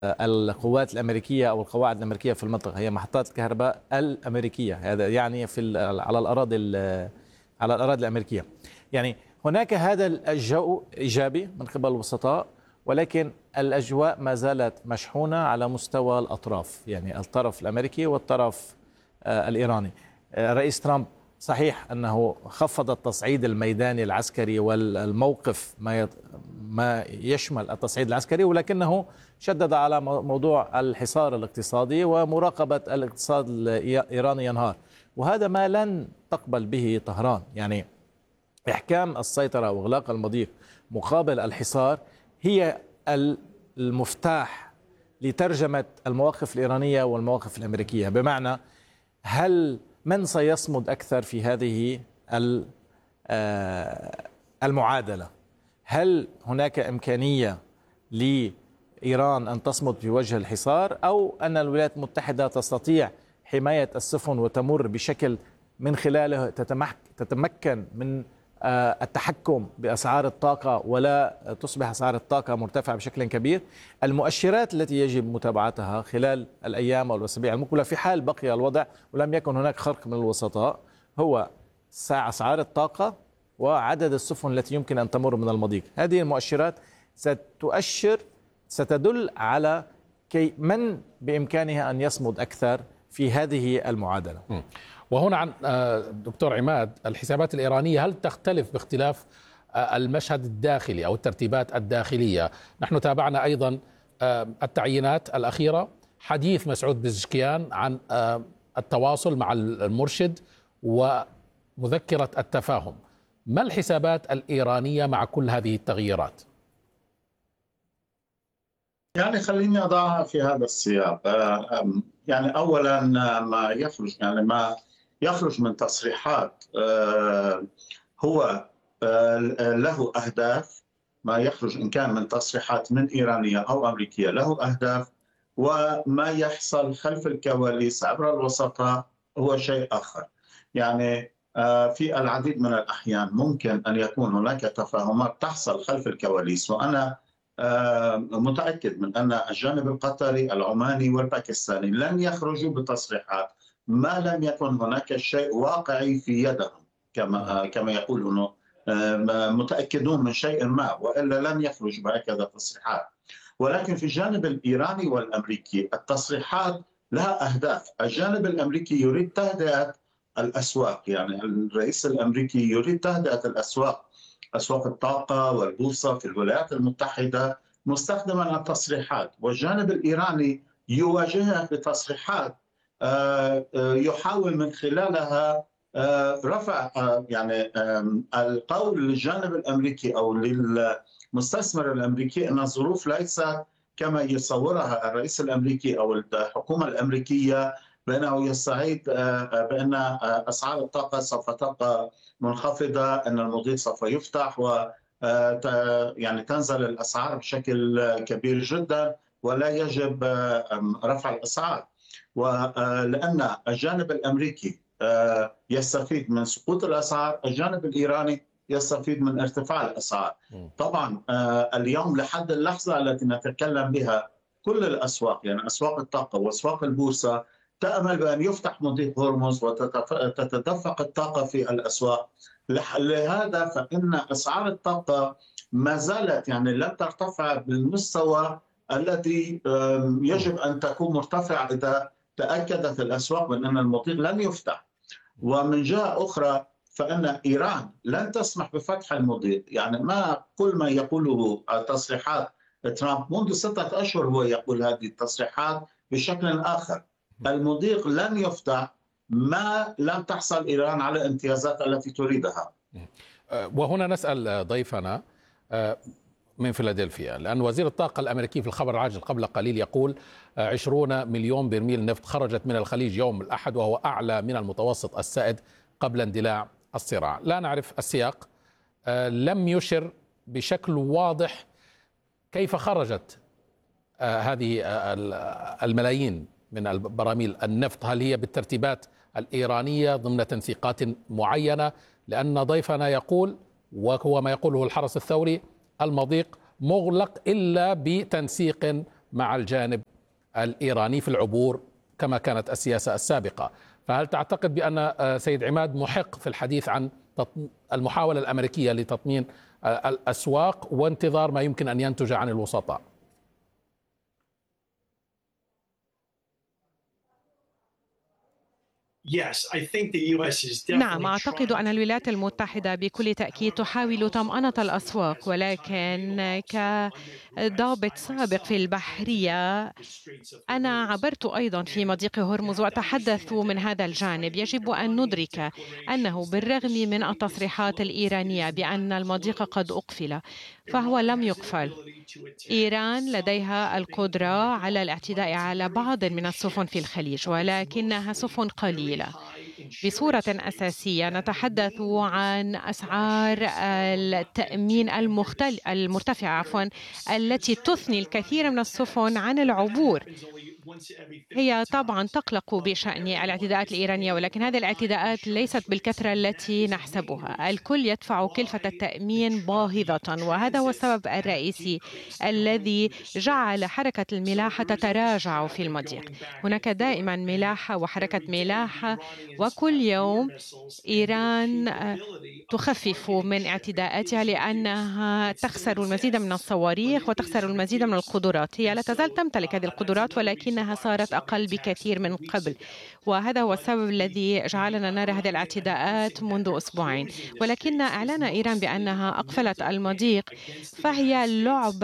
القوات الأمريكية أو القواعد الأمريكية في المنطقة، هي محطات الكهرباء الأمريكية. هذا يعني على الأراضي الأمريكية. يعني هناك هذا الجو إيجابي من قبل الوسطاء، ولكن الأجواء ما زالت مشحونة على مستوى الأطراف، يعني الطرف الأمريكي والطرف الإيراني. رئيس ترامب صحيح أنه خفض التصعيد الميداني العسكري والموقف ما يشمل التصعيد العسكري، ولكنه شدد على موضوع الحصار الاقتصادي ومراقبة الاقتصاد الإيراني ينهار، وهذا ما لن تقبل به طهران. يعني إحكام السيطرة وإغلاق المضيق مقابل الحصار هي المفتاح لترجمة المواقف الإيرانية والمواقف الأمريكية. بمعنى، من سيصمد أكثر في هذه المعادلة؟ هل هناك إمكانية لإيران أن تصمد في وجه الحصار، أو أن الولايات المتحدة تستطيع حماية السفن وتمر بشكل من خلاله تتمكن من التحكم بأسعار الطاقة ولا تصبح أسعار الطاقة مرتفعة بشكل كبير؟ المؤشرات التي يجب متابعتها خلال الأيام والأسابيع المقبلة في حال بقي الوضع ولم يكن هناك خرق من الوسطاء هو أسعار الطاقة وعدد السفن التي يمكن أن تمر من المضيق. هذه المؤشرات ستدل على من بإمكانها أن يصمد أكثر في هذه المعادلة. وهنا عن دكتور عماد، الحسابات الإيرانية هل تختلف باختلاف المشهد الداخلي أو الترتيبات الداخلية؟ نحن تابعنا أيضا التعيينات الأخيرة، حديث مسعود بزشكيان عن التواصل مع المرشد ومذكرة التفاهم. ما الحسابات الإيرانية مع كل هذه التغييرات؟ يعني خليني أضعها في هذا السياق. يعني أولا ما يخرج من تصريحات هو له أهداف. ما يخرج إن كان من تصريحات من إيرانية أو أمريكية له أهداف، وما يحصل خلف الكواليس عبر الوسطاء هو شيء آخر. يعني في العديد من الأحيان ممكن أن يكون هناك تفاهمات تحصل خلف الكواليس، وأنا متأكد من أن الجانب القطري العماني والباكستاني لن يخرجوا بتصريحات ما لم يكن هناك شيء واقعي في يدهم، كما يقولون متأكدون من شيء ما، وإلا لن يخرجوا بهكذا تصريحات. ولكن في الجانب الإيراني والأمريكي التصريحات لها أهداف. الجانب الأمريكي يريد تهدئة الأسواق، يعني الرئيس الأمريكي يريد تهدئة الأسواق، أسواق الطاقة والبورصة في الولايات المتحدة، مستخدما التصريحات. والجانب الإيراني يواجهها بتصريحات يحاول من خلالها رفع يعني القول للجانب الأمريكي أو للمستثمر الأمريكي أن الظروف ليست كما يصورها الرئيس الأمريكي أو الحكومة الأمريكية، بأنه يستعيد بأن أسعار الطاقة سوف تبقى منخفضة، أن المضيق سوف يفتح يعني تنزل الأسعار بشكل كبير جدا ولا يجب رفع الأسعار. ولأن الجانب الأمريكي يستفيد من سقوط الأسعار، الجانب الإيراني يستفيد من ارتفاع الأسعار. طبعا اليوم لحد اللحظة التي نتكلم بها كل الأسواق، يعني أسواق الطاقة وأسواق البورصة، تأمل بأن يفتح مضيق هرمز وتتدفق الطاقة في الأسواق. لهذا فإن أسعار الطاقة ما زالت يعني لم ترتفع بالمستوى الذي يجب أن تكون مرتفعة إذا تأكدت الأسواق من أن المضيق لن يفتح. ومن جهة أخرى فإن إيران لن تسمح بفتح المضيق. يعني كل ما يقوله تصريحات ترامب منذ 6 أشهر هو يقول هذه التصريحات بشكل آخر. المضيق لن يفتح ما لم تحصل إيران على الامتيازات التي تريدها. وهنا نسأل ضيفنا من فيلادلفيا، لأن وزير الطاقة الأمريكي في الخبر العاجل قبل قليل يقول 20 مليون برميل نفط خرجت من الخليج يوم الأحد، وهو أعلى من المتوسط السائد قبل اندلاع الصراع. لا نعرف السياق، لم يشر بشكل واضح كيف خرجت هذه الملايين من براميل النفط. هل هي بالترتيبات الإيرانية ضمن تنسيقات معينة؟ لأن ضيفنا يقول، وهو ما يقوله الحرس الثوري، المضيق مغلق إلا بتنسيق مع الجانب الإيراني في العبور كما كانت السياسة السابقة. فهل تعتقد بأن سيد عماد محق في الحديث عن المحاولة الأمريكية لتطمين الأسواق وانتظار ما يمكن أن ينتج عن الوسطاء؟ نعم، أعتقد أن الولايات المتحدة بكل تأكيد تحاول طمأنة الأسواق، ولكن كضابط سابق في البحرية أنا عبرت أيضا في مضيق هرمز وأتحدث من هذا الجانب. يجب أن ندرك أنه بالرغم من التصريحات الإيرانية بأن المضيق قد أقفل، فهو لم يقفل. إيران لديها القدرة على الاعتداء على بعض من السفن في الخليج، ولكنها سفن قليلة. بصورة أساسية نتحدث عن أسعار التأمين المرتفعة التي تثني الكثير من السفن عن العبور. هي طبعا تقلق بشأن الاعتداءات الإيرانية، ولكن هذه الاعتداءات ليست بالكثرة التي نحسبها. الكل يدفع كلفة التأمين باهظة، وهذا هو السبب الرئيسي الذي جعل حركة الملاحة تتراجع في المضيق. هناك دائما ملاحة وحركة ملاحة، وكل يوم إيران تخفف من اعتداءاتها لأنها تخسر المزيد من الصواريخ وتخسر المزيد من القدرات. هي لا تزال تمتلك هذه القدرات، ولكنها صارت أقل بكثير من قبل، وهذا هو السبب الذي جعلنا نرى هذه الاعتداءات منذ أسبوعين. ولكن إعلان إيران بأنها أقفلت المضيق فهي لعبة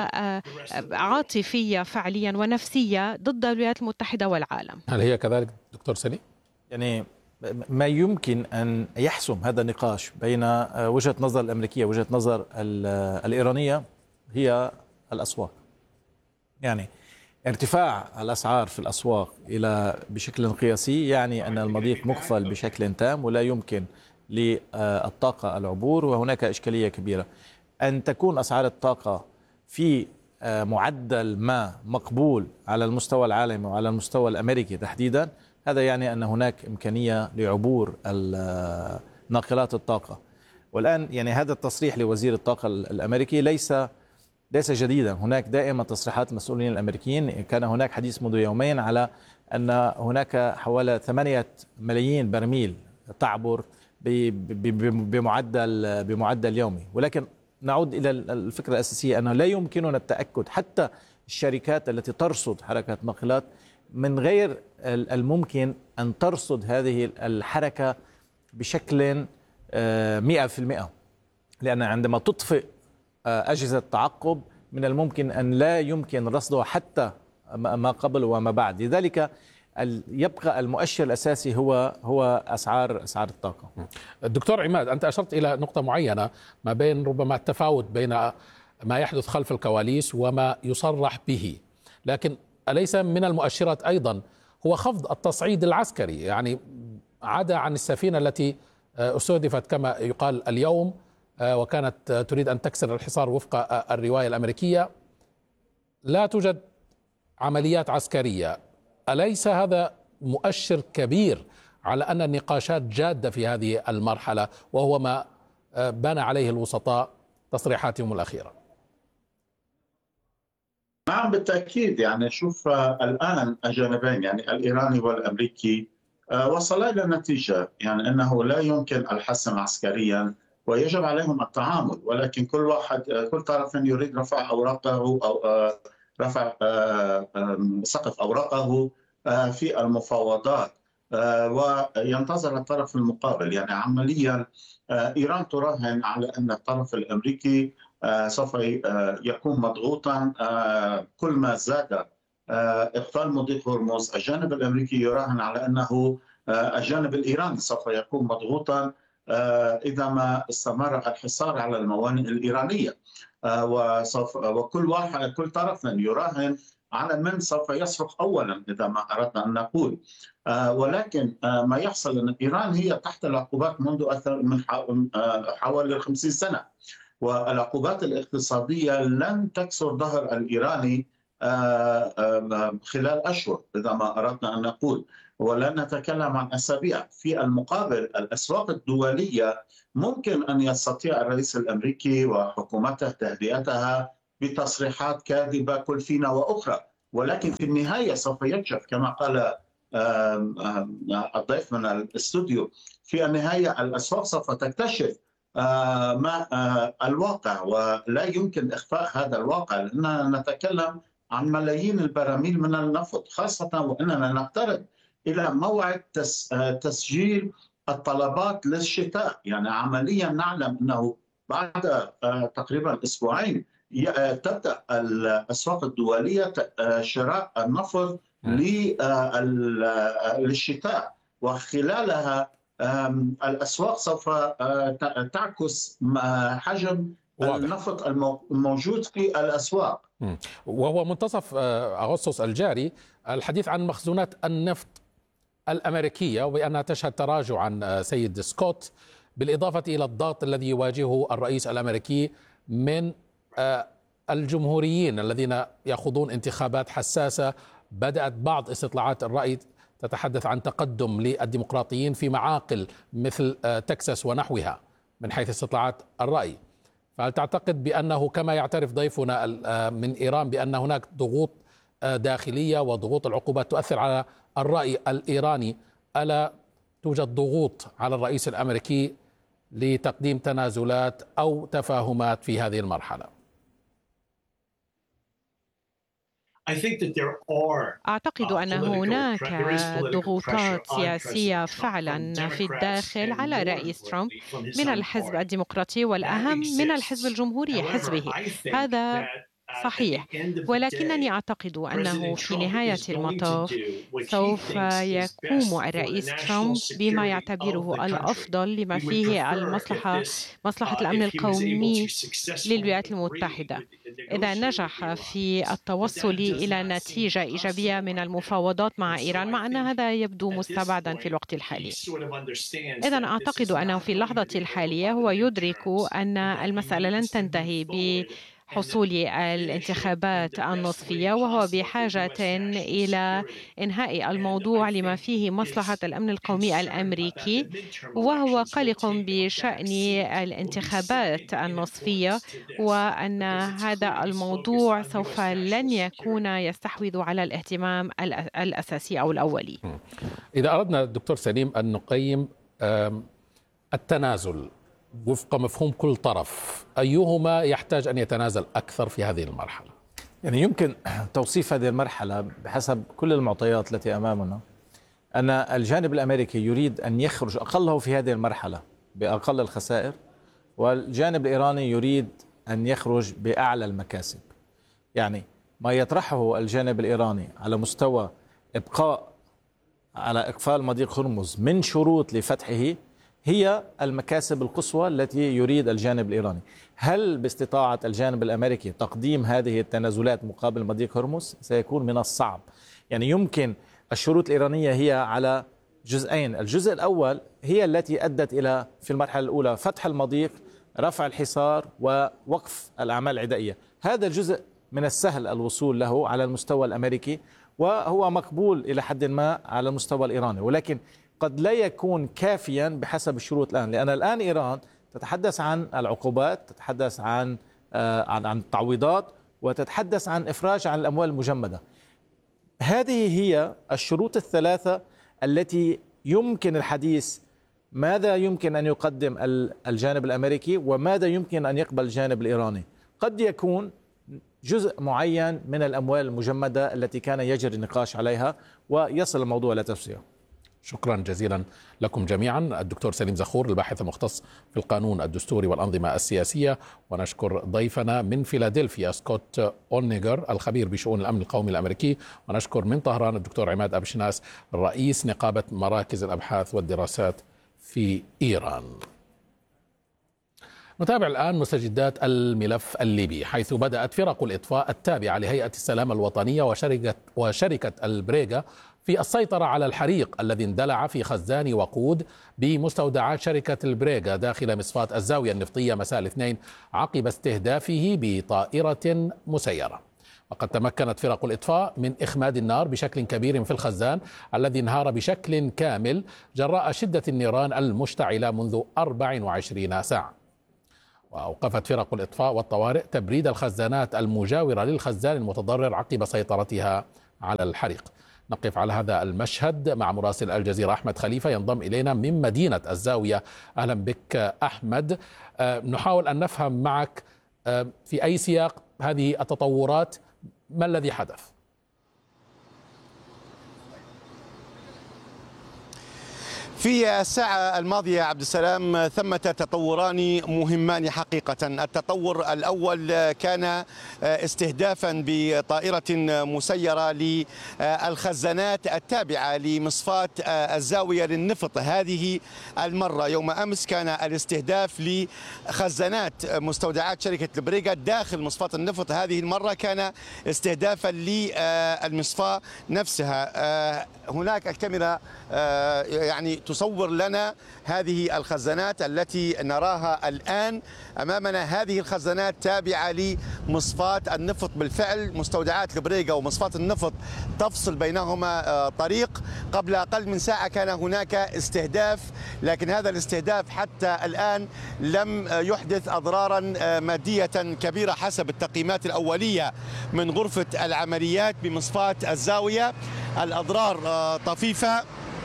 عاطفية فعليا ونفسية ضد الولايات المتحدة والعالم. هل هي كذلك دكتور سني؟ يعني ما يمكن أن يحسم هذا النقاش بين وجهة نظر الأمريكية ووجهة نظر الإيرانية هي الأسواق. يعني ارتفاع الأسعار في الأسواق إلى بشكل قياسي يعني أن المضيق مقفل بشكل تام ولا يمكن للطاقة العبور، وهناك إشكالية كبيرة أن تكون أسعار الطاقة في معدل ما مقبول على المستوى العالمي وعلى المستوى الأمريكي تحديدا. هذا يعني أن هناك إمكانية لعبور ناقلات الطاقة. والآن يعني هذا التصريح لوزير الطاقة الأمريكي ليس جديدا. هناك دائما تصريحات المسؤولين الأمريكيين. كان هناك حديث منذ يومين على أن هناك حوالي 8 ملايين برميل تعبر بمعدل يومي. ولكن نعود إلى الفكرة الأساسية أنه لا يمكننا التأكد، حتى الشركات التي ترصد حركة ناقلات من غير الممكن أن ترصد هذه الحركة بشكل 100%، لأن عندما تطفئ أجهزة تعقب من الممكن أن لا يمكن رصدها حتى ما قبل وما بعد. لذلك يبقى المؤشر الأساسي هو أسعار الطاقة. الدكتور عماد، أنت أشرت إلى نقطة معينة ما بين ربما التفاوت بين ما يحدث خلف الكواليس وما يصرح به، لكن أليس من المؤشرات أيضا هو خفض التصعيد العسكري؟ يعني عدا عن السفينة التي استهدفت كما يقال اليوم وكانت تريد أن تكسر الحصار وفق الرواية الأمريكية، لا توجد عمليات عسكرية. أليس هذا مؤشر كبير على أن النقاشات جادة في هذه المرحلة، وهو ما بنى عليه الوسطاء تصريحاتهم الأخيرة؟ نعم بالتأكيد. يعني شوف الآن الجانبين يعني الإيراني والأمريكي وصلا إلى نتيجة، يعني أنه لا يمكن الحسم عسكريا ويجب عليهم التعامل، ولكن كل طرف يريد رفع أوراقه أو رفع سقف أوراقه في المفاوضات وينتظر الطرف المقابل. يعني عمليا إيران تراهن على أن الطرف الأمريكي سوف يكون مضغوطا كل ما زاد إقفال مضيق هرمز. الجانب الأمريكي يراهن على أنه الجانب الإيراني سوف يكون مضغوطا إذا ما استمر الحصار على الموانئ الإيرانية، كل طرف يراهن على من سوف يصرخ أولا إذا ما أردنا أن نقول. ولكن ما يحصل أن إيران هي تحت العقوبات منذ أكثر من حوالي 50 سنة، والعقوبات الاقتصادية لن تكسر ظهر الإيراني خلال أشهر إذا ما أردنا أن نقول، ولن نتكلم عن أسابيع. في المقابل الأسواق الدولية ممكن أن يستطيع الرئيس الأمريكي وحكومته تهدئتها بتصريحات كاذبة كلفينة وأخرى، ولكن في النهاية سوف يكشف كما قال الضيف من الاستوديو. في النهاية الأسواق سوف تكتشف ما الواقع، ولا يمكن إخفاء هذا الواقع، لأننا نتكلم عن ملايين البراميل من النفط، خاصة وأننا نقترب إلى موعد تسجيل الطلبات للشتاء. يعني عمليا نعلم أنه بعد تقريبا أسبوعين تبدأ الأسواق الدولية شراء النفط للشتاء، وخلالها الأسواق سوف تعكس حجم النفط الموجود في الأسواق. وهو منتصف أغسطس الجاري الحديث عن مخزونات النفط الأمريكية وبأنها تشهد تراجعا سيد سكوت، بالإضافة إلى الضغط الذي يواجهه الرئيس الأمريكي من الجمهوريين الذين يخوضون انتخابات حساسة. بدأت بعض استطلاعات الرأي تتحدث عن تقدم للديمقراطيين في معاقل مثل تكساس ونحوها من حيث استطلاعات الرأي. فهل تعتقد بأنه كما يعترف ضيفنا من إيران بأن هناك ضغوط داخلية وضغوط العقوبات تؤثر على الرأي الإيراني، ألا توجد ضغوط على الرئيس الأمريكي لتقديم تنازلات أو تفاهمات في هذه المرحلة؟ أعتقد أن هناك ضغوطات سياسية فعلا في الداخل على رئيس ترامب من الحزب الديمقراطي، والأهم من الحزب الجمهوري حزبه. هذا صحيح، ولكنني أعتقد أنه في نهاية المطاف سوف يقوم الرئيس ترامب بما يعتبره الأفضل لما فيه مصلحة الأمن القومي للولايات المتحدة. إذا نجح في التوصل إلى نتيجة إيجابية من المفاوضات مع إيران، مع أن هذا يبدو مستبعدا في الوقت الحالي. إذا أعتقد أنه في اللحظة الحالية هو يدرك أن المسألة لن تنتهي بحصول الانتخابات النصفية، وهو بحاجة إلى إنهاء الموضوع لما فيه مصلحة الأمن القومي الأمريكي، وهو قلق بشأن الانتخابات النصفية، وأن هذا الموضوع سوف لن يكون يستحوذ على الاهتمام الأساسي أو الأولي. إذا أردنا دكتور سليم أن نقيم التنازل وفق مفهوم كل طرف، أيهما يحتاج أن يتنازل أكثر في هذه المرحلة؟ يعني يمكن توصيف هذه المرحلة بحسب كل المعطيات التي أمامنا أن الجانب الأمريكي يريد أن يخرج أقله في هذه المرحلة بأقل الخسائر، والجانب الإيراني يريد أن يخرج بأعلى المكاسب. يعني ما يطرحه الجانب الإيراني على مستوى على إقفال مضيق هرمز من شروط لفتحه هي المكاسب القصوى التي يريد الجانب الإيراني. هل باستطاعة الجانب الأمريكي تقديم هذه التنازلات مقابل مضيق هرمز؟ سيكون من الصعب. يعني يمكن الشروط الإيرانية هي على جزئين. الجزء الأول هي التي أدت إلى في المرحلة الأولى فتح المضيق، رفع الحصار ووقف الأعمال العدائية. هذا الجزء من السهل الوصول له على المستوى الأمريكي، وهو مقبول إلى حد ما على المستوى الإيراني، ولكن قد لا يكون كافيا بحسب الشروط الآن، لأن الآن إيران تتحدث عن العقوبات، تتحدث عن التعويضات، وتتحدث عن إفراج عن الأموال المجمدة. هذه هي الشروط الثلاثة التي يمكن الحديث ماذا يمكن أن يقدم الجانب الأمريكي وماذا يمكن أن يقبل الجانب الإيراني. قد يكون جزء معين من الأموال المجمدة التي كان يجري النقاش عليها ويصل الموضوع إلى تسوية. شكرا جزيلا لكم جميعا. الدكتور سليم زخور الباحث المختص في القانون الدستوري والأنظمة السياسية، ونشكر ضيفنا من فيلادلفيا سكوت أولنيغر الخبير بشؤون الأمن القومي الأمريكي، ونشكر من طهران الدكتور عماد أبشناس رئيس نقابة مراكز الأبحاث والدراسات في إيران. نتابع الآن مستجدات الملف الليبي، حيث بدأت فرق الإطفاء التابعة لهيئة السلام الوطنية وشركة البريغا في السيطرة على الحريق الذي اندلع في خزان وقود بمستودعات شركة البريغا داخل مصفاة الزاوية النفطية مساء الاثنين عقب استهدافه بطائرة مسيرة. وقد تمكنت فرق الإطفاء من إخماد النار بشكل كبير في الخزان الذي انهار بشكل كامل جراء شدة النيران المشتعلة منذ 24 ساعة. وأوقفت فرق الإطفاء والطوارئ تبريد الخزانات المجاورة للخزان المتضرر عقب سيطرتها على الحريق. نقف على هذا المشهد مع مراسل الجزيرة أحمد خليفة ينضم إلينا من مدينة الزاوية. أهلا بك أحمد. نحاول أن نفهم معك في أي سياق هذه التطورات، ما الذي حدث؟ في الساعة الماضية عبد السلام ثمة تطوران مهمان حقيقة. التطور الأول كان استهدافا بطائرة مسيرة للخزانات التابعة لمصفاة الزاوية للنفط. هذه المرة يوم أمس كان الاستهداف لخزانات مستودعات شركة البريغا داخل مصفاة النفط. هذه المرة كان استهدافا للمصفاة نفسها. هناك الكاميرا يعني تصور لنا هذه الخزانات التي نراها الآن أمامنا. هذه الخزانات تابعة لمصفاة النفط بالفعل. مستودعات البريغا ومصفاة النفط تفصل بينهما طريق. قبل أقل من ساعة كان هناك استهداف، لكن هذا الاستهداف حتى الآن لم يحدث أضرارا مادية كبيرة حسب التقييمات الأولية من غرفة العمليات بمصفاة الزاوية. الأضرار طفيفة،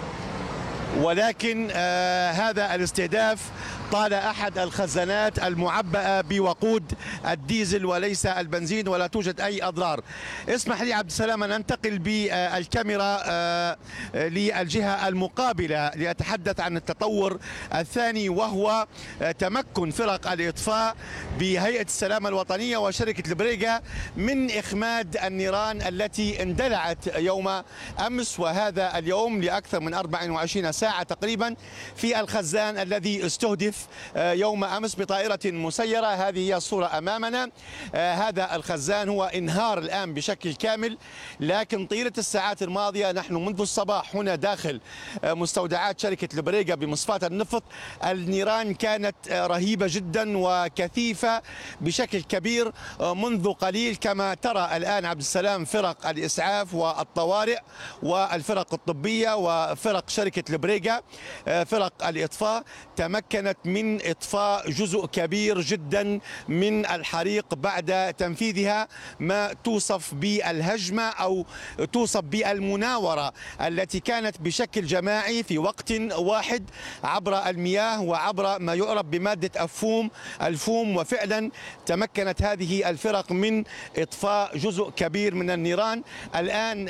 ولكن هذا الاستهداف طال أحد الخزانات المعبأة بوقود الديزل وليس البنزين، ولا توجد أي أضرار. اسمح لي عبد السلام أن أنتقل بالكاميرا للجهة المقابلة لأتحدث عن التطور الثاني، وهو تمكن فرق الإطفاء بهيئة السلامة الوطنية وشركة البريغا من إخماد النيران التي اندلعت يوم أمس وهذا اليوم لأكثر من 24 ساعة تقريبا في الخزان الذي استهدف يوم أمس بطائرة مسيرة. هذه هي الصورة أمامنا. هذا الخزان هو انهار الآن بشكل كامل، لكن طيلة الساعات الماضية نحن منذ الصباح هنا داخل مستودعات شركة البريغا بمصفاة النفط النيران كانت رهيبة جدا وكثيفة بشكل كبير منذ قليل. كما ترى الآن عبد السلام فرق الإسعاف والطوارئ والفرق الطبية وفرق شركة البريغا فرق الإطفاء تمكنت من إطفاء جزء كبير جدا من الحريق بعد تنفيذها ما توصف بالهجمة أو توصف بالمناورة التي كانت بشكل جماعي في وقت واحد عبر المياه وعبر ما يعرف بمادة الفوم. وفعلا تمكنت هذه الفرق من إطفاء جزء كبير من النيران. الآن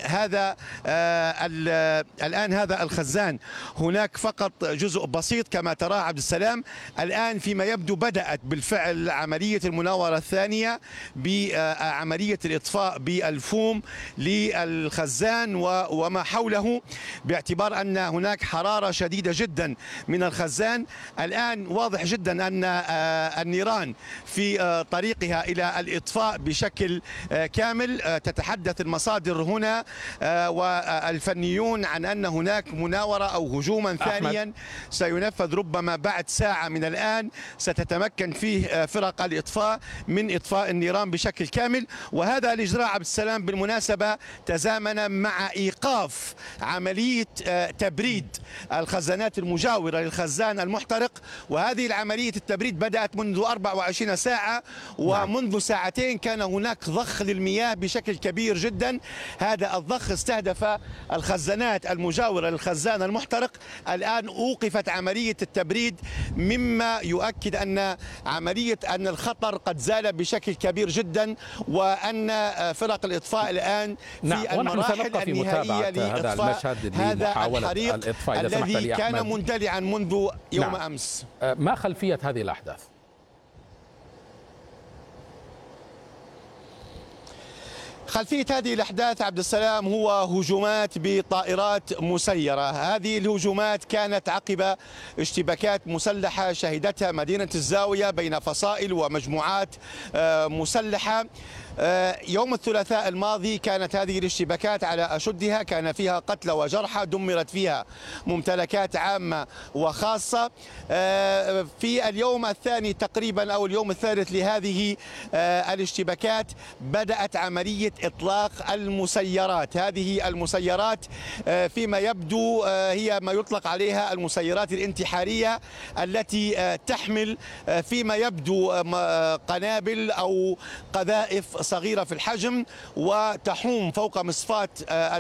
هذا الخزان هناك فقط جزء بسيط كما ترى عبد السلام. الآن فيما يبدو بدأت بالفعل عملية المناورة الثانية بعملية الإطفاء بالفوم للخزان وما حوله، باعتبار أن هناك حرارة شديدة جدا من الخزان. الآن واضح جدا أن النيران في طريقها إلى الإطفاء بشكل كامل. تتحدث المصادر هنا والفنيون عن أن هناك مناورة أو هجوما ثانيا سينفذ ربما بعد ساعة من الآن. ستتمكن فيه فرق الإطفاء من إطفاء النيران بشكل كامل. وهذا الإجراء عبد السلام بالمناسبة تزامن مع إيقاف عملية تبريد الخزانات المجاورة للخزان المحترق. وهذه العملية التبريد بدأت منذ 24 ساعة، ومنذ ساعتين كان هناك ضخ للمياه بشكل كبير جدا. هذا الضخ استهدف الخزانات المجاورة للخزان المحترق. الآن أوقفت عملية التبريد، مما يؤكد أن الخطر قد زال بشكل كبير جدا، وأن فرق الإطفاء الآن في المراحل النهائية لإطفاء هذا الحريق الذي كان مندلعا منذ يوم أمس. ما خلفية هذه الأحداث؟ خلفية هذه الأحداث عبد السلام هو هجومات بطائرات مسيرة. هذه الهجومات كانت عقب اشتباكات مسلحة شهدتها مدينة الزاوية بين فصائل ومجموعات مسلحة. يوم الثلاثاء الماضي كانت هذه الاشتباكات على أشدها، كان فيها قتلى وجرحى، دمرت فيها ممتلكات عامة وخاصة. في اليوم الثاني تقريبا أو اليوم الثالث لهذه الاشتباكات بدأت عملية إطلاق المسيرات. هذه المسيرات فيما يبدو هي ما يطلق عليها المسيرات الانتحارية، التي تحمل فيما يبدو قنابل أو قذائف صغيرة في الحجم وتحوم فوق مصفاة